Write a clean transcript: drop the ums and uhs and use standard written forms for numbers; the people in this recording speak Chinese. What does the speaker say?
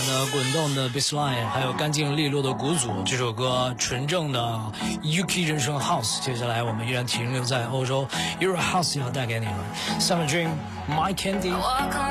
的滚动的 bassline， 还有干净利落的鼓组。这首歌纯正的 UK 人声 House。接下来我们依然停留在欧洲 Euro House 要带给你们 Summer Dream My Candy。